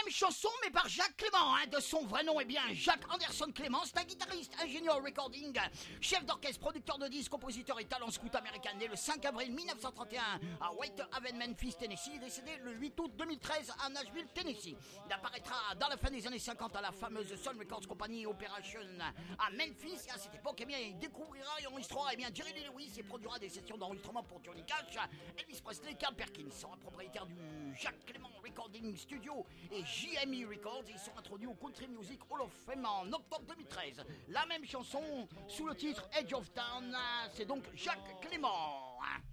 chanson, mais par Jacques Clément, hein, de son vrai nom, Jacques Anderson Clément. C'est un guitariste, ingénieur recording, chef d'orchestre, producteur de disques, compositeur et talent scout américain, né le 5 avril 1931 à White Haven, Memphis, Tennessee, décédé le 8 août 2013 à Nashville, Tennessee. Il apparaîtra dans la fin des années 50 à la fameuse Sun Records Company Operation à Memphis. Et à cette époque, il découvrira et enregistrera Jerry Lee Lewis et produira des sessions d'enregistrement pour Johnny Cash, Elvis Presley, Carl Perkins. Sera propriétaire du Jacques Clément Recording Studio et JME Records. Ils sont introduits au Country Music Hall of Fame en octobre 2013. La même chanson sous le titre Edge of Town, c'est donc Jacques Clément.